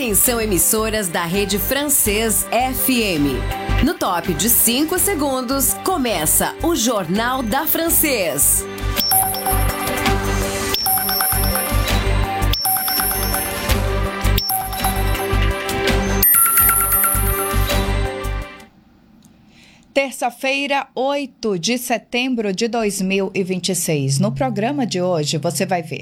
Atenção, emissoras da Rede Francês FM. No top de 5 segundos, começa o Jornal da Francês. Terça-feira, 8 de setembro de 2026. No programa de hoje, você vai ver: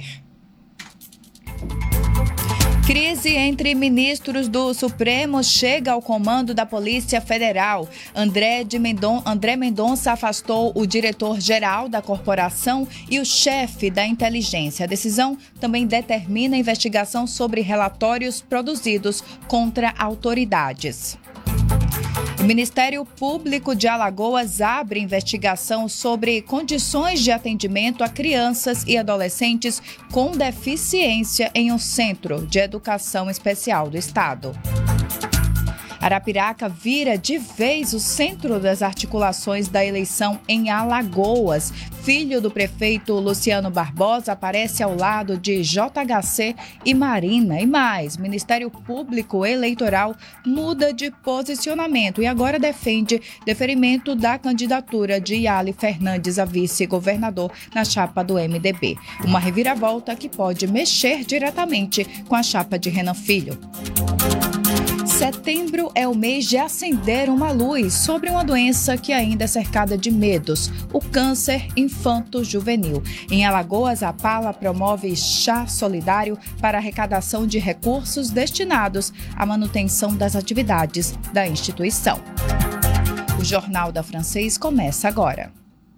crise entre ministros do Supremo chega ao comando da Polícia Federal. André Mendonça afastou o diretor-geral da corporação e o chefe da inteligência. A decisão também determina a investigação sobre relatórios produzidos contra autoridades. O Ministério Público de Alagoas abre investigação sobre condições de atendimento a crianças e adolescentes com deficiência em um centro de educação especial do estado. Arapiraca vira de vez o centro das articulações da eleição em Alagoas. Filho do prefeito Luciano Barbosa aparece ao lado de JHC e Marina. E mais, Ministério Público Eleitoral muda de posicionamento e agora defende deferimento da candidatura de Yali Fernandes a vice-governador na chapa do MDB. Uma reviravolta que pode mexer diretamente com a chapa de Renan Filho. Setembro é o mês de acender uma luz sobre uma doença que ainda é cercada de medos, o câncer infanto-juvenil. Em Alagoas, a Pala promove chá solidário para arrecadação de recursos destinados à manutenção das atividades da instituição. O Jornal da Francês começa agora.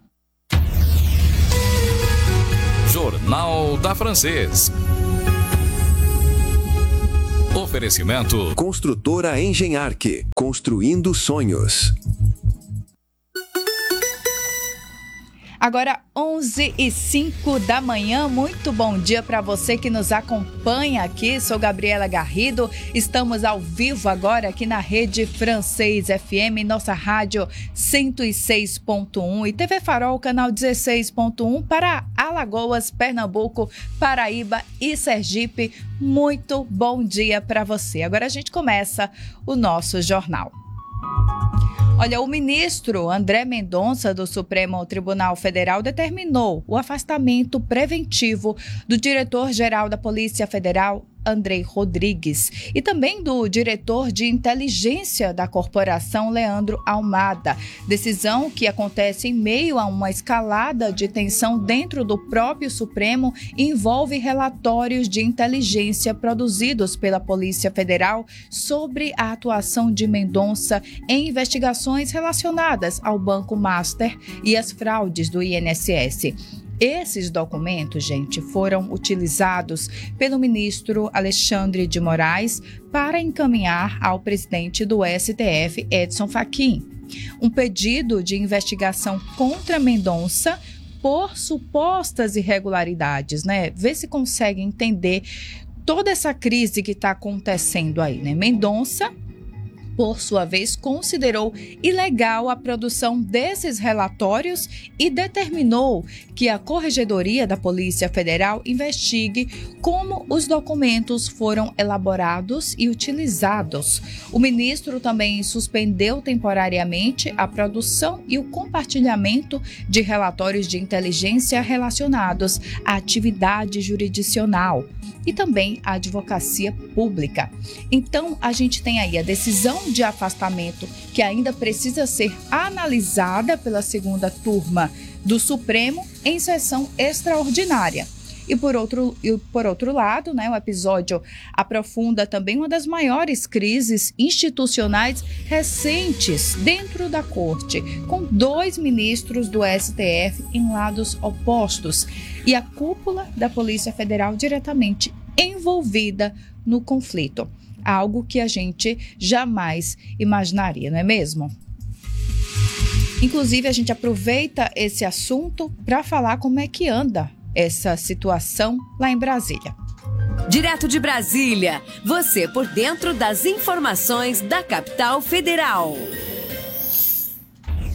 Jornal da Francês. Oferecimento Construtora Engenharque, construindo sonhos. Agora 11h05 da manhã, muito bom dia para você que nos acompanha aqui, sou Gabriela Garrido, estamos ao vivo agora aqui na Rede Francês FM, nossa rádio 106.1 e TV Farol, canal 16.1 para Alagoas, Pernambuco, Paraíba e Sergipe. Muito bom dia para você. Agora a gente começa o nosso jornal. Olha, o ministro André Mendonça, do Supremo Tribunal Federal, determinou o afastamento preventivo do diretor-geral da Polícia Federal, Andrei Rodrigues, e também do diretor de inteligência da corporação, Leandro Almada. Decisão que acontece em meio a uma escalada de tensão dentro do próprio Supremo e envolve relatórios de inteligência produzidos pela Polícia Federal sobre a atuação de Mendonça em investigações relacionadas ao Banco Master e as fraudes do INSS. Esses documentos, gente, foram utilizados pelo ministro Alexandre de Moraes para encaminhar ao presidente do STF, Edson Fachin, um pedido de investigação contra Mendonça por supostas irregularidades, né? Vê se consegue entender toda essa crise que está acontecendo aí, né? Mendonça, por sua vez, considerou ilegal a produção desses relatórios e determinou que a Corregedoria da Polícia Federal investigue como os documentos foram elaborados e utilizados. O ministro também suspendeu temporariamente a produção e o compartilhamento de relatórios de inteligência relacionados à atividade jurisdicional e também à advocacia pública. Então, a gente tem aí a decisão de afastamento que ainda precisa ser analisada pela segunda turma do Supremo em sessão extraordinária. E por outro lado, né, o episódio aprofunda também uma das maiores crises institucionais recentes dentro da Corte, com 2 ministros do STF em lados opostos e a cúpula da Polícia Federal diretamente envolvida no conflito. Algo que a gente jamais imaginaria, não é mesmo? Inclusive, a gente aproveita esse assunto para falar como é que anda essa situação lá em Brasília. Direto de Brasília, você por dentro das informações da capital federal.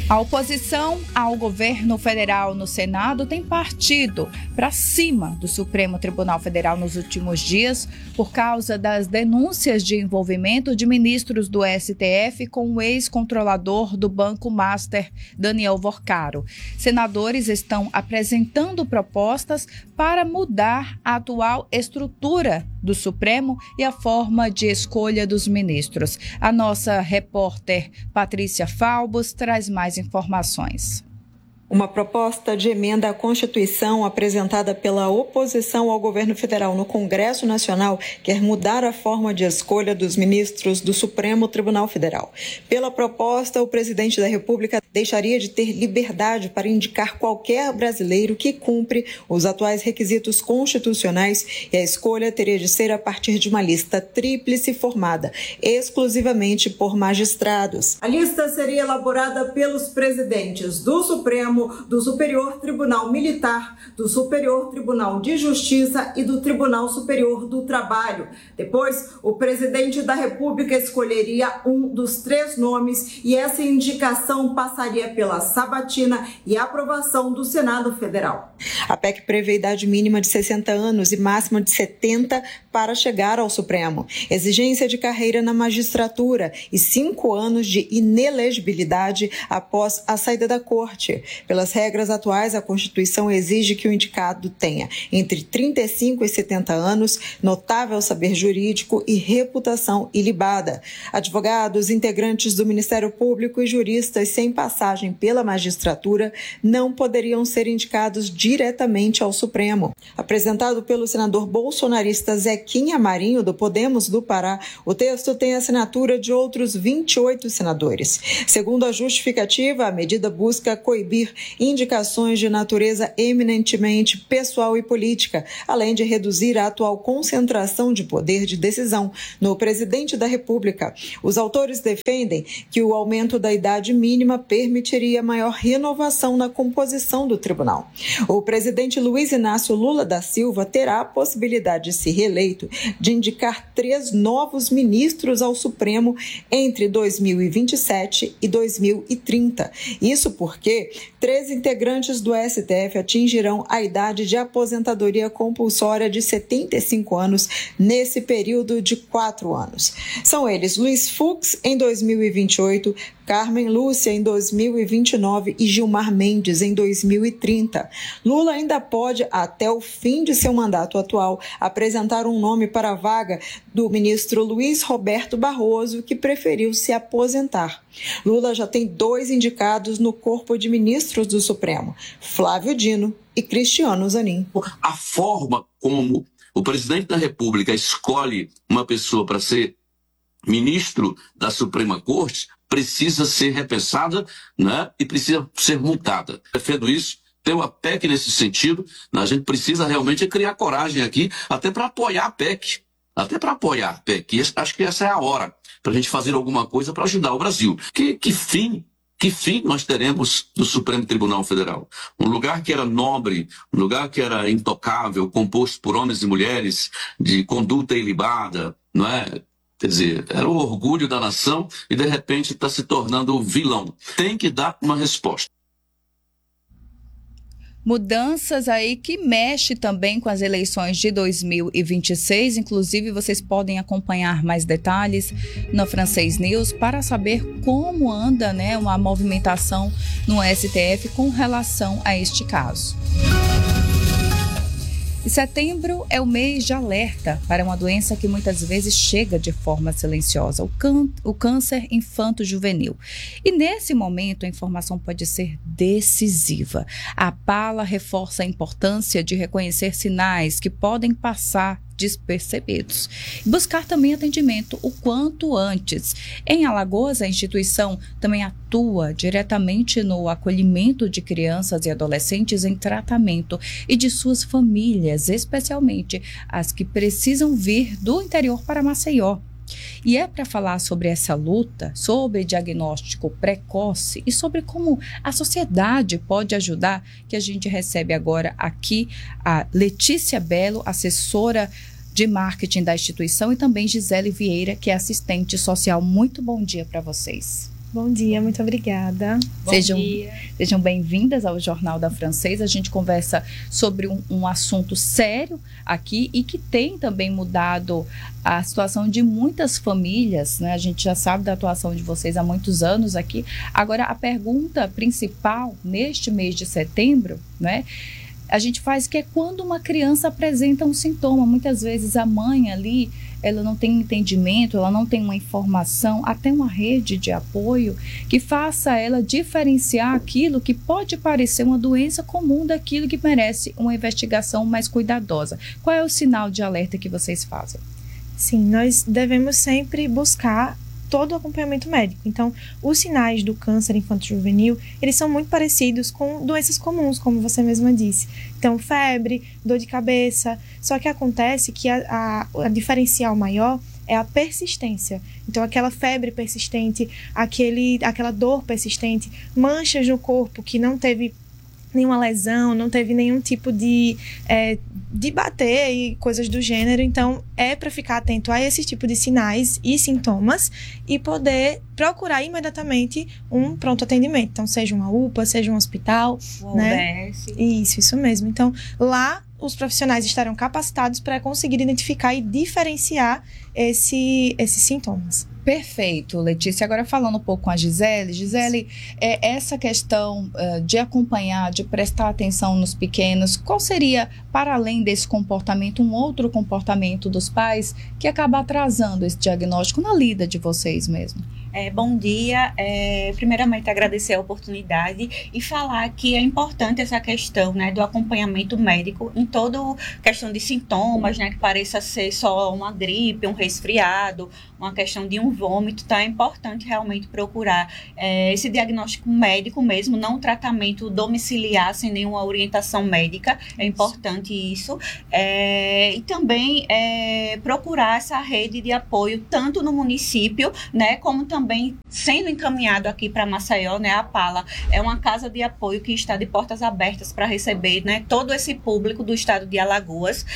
A oposição ao governo federal no Senado tem partido para cima do Supremo Tribunal Federal nos últimos dias por causa das denúncias de envolvimento de ministros do STF com o ex-controlador do Banco Master, Daniel Vorcaro. Senadores estão apresentando propostas para mudar a atual estrutura do Supremo e a forma de escolha dos ministros. A nossa repórter Patrícia Falbos traz mais informações. Uma proposta de emenda à Constituição apresentada pela oposição ao governo federal no Congresso Nacional quer mudar a forma de escolha dos ministros do Supremo Tribunal Federal. Pela proposta, o presidente da República deixaria de ter liberdade para indicar qualquer brasileiro que cumpre os atuais requisitos constitucionais e a escolha teria de ser a partir de uma lista tríplice formada exclusivamente por magistrados. A lista seria elaborada pelos presidentes do Supremo, do Superior Tribunal Militar, do Superior Tribunal de Justiça e do Tribunal Superior do Trabalho. Depois, o presidente da República escolheria um dos 3 nomes e essa indicação passaria pela sabatina e aprovação do Senado Federal. A PEC prevê idade mínima de 60 anos e máxima de 70 para chegar ao Supremo, exigência de carreira na magistratura e 5 anos de inelegibilidade após a saída da corte. Pelas regras atuais, a Constituição exige que o indicado tenha entre 35 e 70 anos, notável saber jurídico e reputação ilibada. Advogados, integrantes do Ministério Público e juristas sem passagem pela magistratura não poderiam ser indicados diretamente ao Supremo. Apresentado pelo senador bolsonarista Zequinha Marinho, do Podemos do Pará, o texto tem a assinatura de outros 28 senadores. Segundo a justificativa, a medida busca coibir indicações de natureza eminentemente pessoal e política, além de reduzir a atual concentração de poder de decisão no presidente da República. Os autores defendem que o aumento da idade mínima permitiria maior renovação na composição do tribunal. O presidente Luiz Inácio Lula da Silva terá a possibilidade de ser reeleito de indicar 3 novos ministros ao Supremo entre 2027 e 2030. Isso porque 3 integrantes do STF atingirão a idade de aposentadoria compulsória de 75 anos nesse período de 4 anos. São eles Luiz Fux em 2028, Carmen Lúcia em 2029 e Gilmar Mendes em 2030. Lula ainda pode, até o fim de seu mandato atual, apresentar um nome para a vaga do ministro Luiz Roberto Barroso, que preferiu se aposentar. Lula já tem 2 indicados no corpo de ministros do Supremo, Flávio Dino e Cristiano Zanin. A forma como o presidente da República escolhe uma pessoa para ser ministro da Suprema Corte precisa ser repensada, né, e precisa ser multada. Defendo isso, tem uma PEC nesse sentido, né, a gente precisa realmente criar coragem aqui, até para apoiar a PEC. Até para apoiar a PEC. E acho que essa é a hora para a gente fazer alguma coisa para ajudar o Brasil. Que fim nós teremos do Supremo Tribunal Federal? Um lugar que era nobre, um lugar que era intocável, composto por homens e mulheres de conduta ilibada, não é? Quer dizer, era o orgulho da nação e, de repente, está se tornando vilão. Tem que dar uma resposta. Mudanças aí que mexe também com as eleições de 2026. Inclusive, vocês podem acompanhar mais detalhes no Francês News para saber como anda, né, uma movimentação no STF com relação a este caso. E setembro é o mês de alerta para uma doença que muitas vezes chega de forma silenciosa, o câncer infanto-juvenil. E nesse momento a informação pode ser decisiva. A Pala reforça a importância de reconhecer sinais que podem passar despercebidos. Buscar também atendimento o quanto antes. Em Alagoas, a instituição também atua diretamente no acolhimento de crianças e adolescentes em tratamento e de suas famílias, especialmente as que precisam vir do interior para Maceió. E é para falar sobre essa luta, sobre diagnóstico precoce e sobre como a sociedade pode ajudar, que a gente recebe agora aqui a Letícia Belo, assessora de marketing da instituição, e também Gisele Vieira, que é assistente social. Muito bom dia para vocês. Bom dia, muito obrigada. Sejam bem-vindas ao Jornal da Francês. A gente conversa sobre um assunto sério aqui e que tem também mudado a situação de muitas famílias, né? A gente já sabe da atuação de vocês há muitos anos aqui. Agora, a pergunta principal neste mês de setembro, né? A gente faz que é quando uma criança apresenta um sintoma. Muitas vezes a mãe ali, ela não tem entendimento, ela não tem uma informação, até uma rede de apoio que faça ela diferenciar aquilo que pode parecer uma doença comum daquilo que merece uma investigação mais cuidadosa. Qual é o sinal de alerta que vocês fazem? Sim, nós devemos sempre buscar todo o acompanhamento médico. Então, os sinais do câncer infanto-juvenil, eles são muito parecidos com doenças comuns, como você mesma disse. Então, febre, dor de cabeça, só que acontece que a diferencial maior é a persistência. Então, aquela febre persistente, aquela dor persistente, manchas no corpo que não teve nenhuma lesão, não teve nenhum tipo de bater e coisas do gênero. Então, é para ficar atento a esse tipo de sinais e sintomas e poder procurar imediatamente um pronto atendimento. Então, seja uma UPA, seja um hospital, né? UBS. Isso mesmo. Então, lá os profissionais estarão capacitados para conseguir identificar e diferenciar esses sintomas. Perfeito, Letícia. Agora falando um pouco com a Gisele. Gisele, essa questão de acompanhar, de prestar atenção nos pequenos, qual seria, para além desse comportamento, um outro comportamento dos pais que acaba atrasando esse diagnóstico na lida de vocês mesmo? Bom dia. Primeiramente, agradecer a oportunidade e falar que é importante essa questão, né, do acompanhamento médico em toda questão de sintomas, né, que pareça ser só uma gripe, um resfriado, uma questão de um vômito. Então, é importante realmente procurar esse diagnóstico médico mesmo, não um tratamento domiciliar sem nenhuma orientação médica. É importante isso. E também procurar essa rede de apoio, tanto no município, né, como também sendo encaminhado aqui para Maceió, né, a PALA é uma casa de apoio que está de portas abertas para receber, né, todo esse público do estado de Alagoas,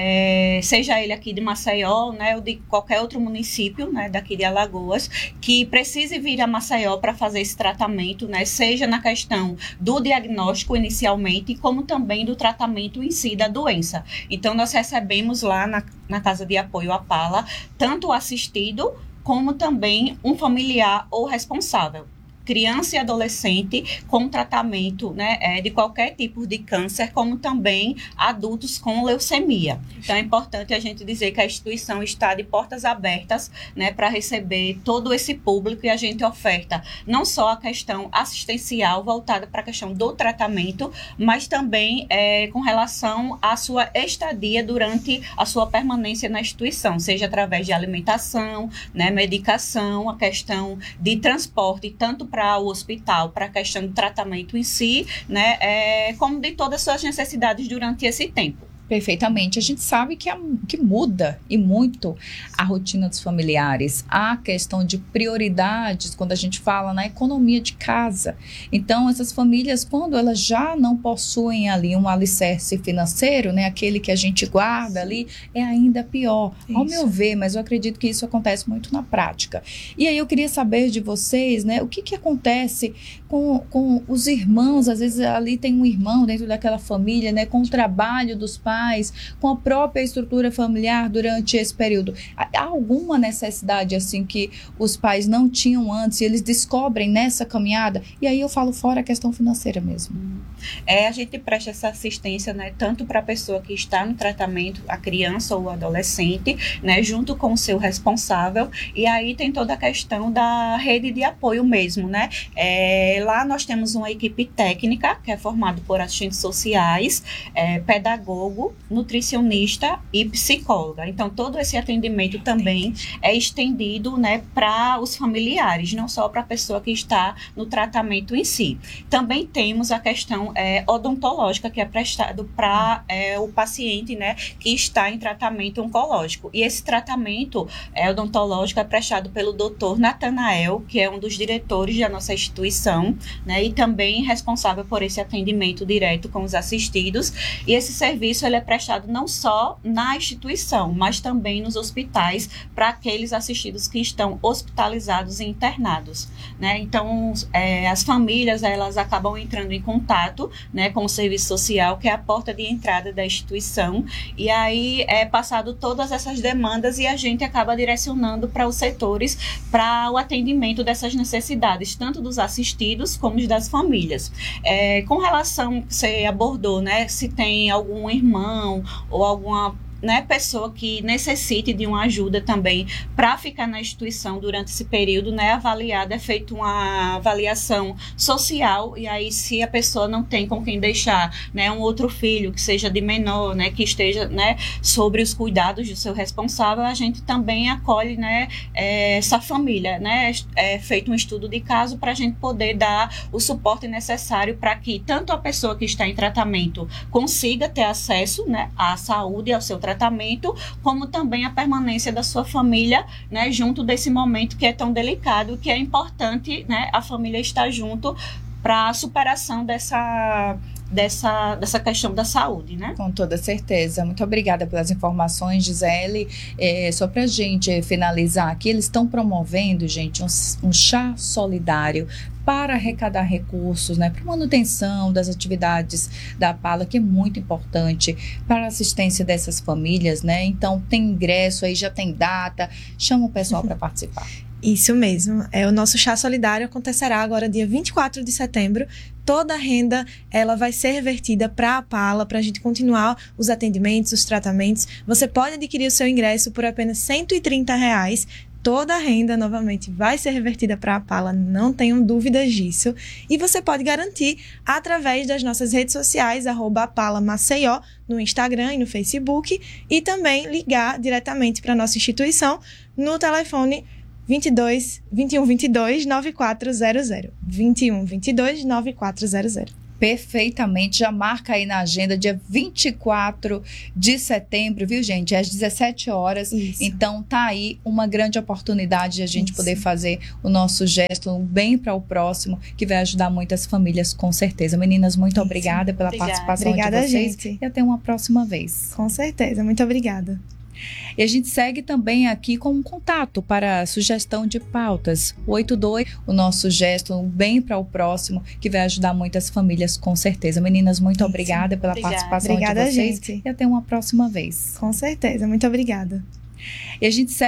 seja ele aqui de Maceió, né, ou de qualquer outro município, né, daqui de Alagoas, que precise vir a Maceió para fazer esse tratamento, né, seja na questão do diagnóstico inicialmente, como também do tratamento em si da doença. Então, nós recebemos lá na casa de apoio a PALA, tanto o assistido, como também um familiar ou responsável. Criança e adolescente com tratamento, né, de qualquer tipo de câncer, como também adultos com leucemia. Então, é importante a gente dizer que a instituição está de portas abertas, né, para receber todo esse público, e a gente oferta não só a questão assistencial voltada para a questão do tratamento, mas também com relação à sua estadia durante a sua permanência na instituição, seja através de alimentação, né, medicação, a questão de transporte, tanto para o hospital, para a questão do tratamento em si, né, como de todas as suas necessidades durante esse tempo. Perfeitamente. A gente sabe que muda e muito a rotina dos familiares, a questão de prioridades, quando a gente fala na economia de casa. Então, essas famílias, quando elas já não possuem ali um alicerce financeiro, né, aquele que a gente guarda ali, é ainda pior, ao meu ver, mas eu acredito que isso acontece muito na prática. E aí eu queria saber de vocês, né, o que acontece com os irmãos. Às vezes ali tem um irmão dentro daquela família, né, com o trabalho dos pais, com a própria estrutura familiar durante esse período. Há alguma necessidade assim que os pais não tinham antes e eles descobrem nessa caminhada? E aí eu falo fora a questão financeira mesmo. A gente presta essa assistência, né, tanto para a pessoa que está no tratamento, a criança ou o adolescente, né, junto com o seu responsável, e aí tem toda a questão da rede de apoio mesmo, né. Lá nós temos uma equipe técnica, que é formada por assistentes sociais, pedagogo, nutricionista e psicóloga. Então, todo esse atendimento também é estendido, né, para os familiares, não só para a pessoa que está no tratamento em si. Também temos a questão odontológica, que é prestado para o paciente, né, que está em tratamento oncológico. E esse tratamento odontológico é prestado pelo Dr. Natanael, que é um dos diretores da nossa instituição, né, e também responsável por esse atendimento direto com os assistidos. E esse serviço ele é prestado não só na instituição, mas também nos hospitais para aqueles assistidos que estão hospitalizados e internados, né? Então, as famílias, elas acabam entrando em contato, né, com o serviço social, que é a porta de entrada da instituição, e aí é passado todas essas demandas e a gente acaba direcionando para os setores para o atendimento dessas necessidades, tanto dos assistidos como das famílias. Com relação que você abordou, né, se tem algum irmão ou alguma, né, pessoa que necessite de uma ajuda também para ficar na instituição durante esse período, né, avaliada, é feita uma avaliação social, e aí se a pessoa não tem com quem deixar, né, um outro filho que seja de menor, né, que esteja, né, sobre os cuidados do seu responsável, a gente também acolhe, né, essa família, né, é feito um estudo de caso para a gente poder dar o suporte necessário para que tanto a pessoa que está em tratamento consiga ter acesso, né, à saúde, ao seu tratamento, como também a permanência da sua família, né, junto desse momento que é tão delicado, que é importante, né, a família estar junto para a superação dessa questão da saúde, né? Com toda certeza. Muito obrigada pelas informações, Gisele. Só para a gente finalizar aqui, eles estão promovendo, gente, um chá solidário para arrecadar recursos, né, para manutenção das atividades da Pala, que é muito importante para a assistência dessas famílias, né? Então, tem ingresso aí, já tem data, chama o pessoal para participar. Isso mesmo. O nosso chá solidário acontecerá agora dia 24 de setembro. Toda a renda, ela vai ser revertida para a Pala, para a gente continuar os atendimentos, os tratamentos. Você pode adquirir o seu ingresso por apenas R$130. Toda a renda, novamente, vai ser revertida para a Pala, não tenham dúvidas disso. E você pode garantir através das nossas redes sociais, @PalaMaceió, no Instagram e no Facebook, e também ligar diretamente para a nossa instituição no telefone 21 22 9400. 21 22 9400. Perfeitamente, já marca aí na agenda, dia 24 de setembro, viu, gente? Às 17 horas. Isso. Então, tá aí uma grande oportunidade de a gente poder fazer o nosso gesto, um bem para o próximo, que vai ajudar muitas famílias, com certeza. Meninas, muito obrigada pela participação de vocês. Gente. E até uma próxima vez. Com certeza, muito obrigada. E a gente segue também aqui com um contato para sugestão de pautas. 82, o nosso gesto, um bem para o próximo, que vai ajudar muitas famílias, com certeza. Meninas, muito obrigada pela participação de vocês. Gente. E até uma próxima vez. Com certeza, muito obrigada. E a gente segue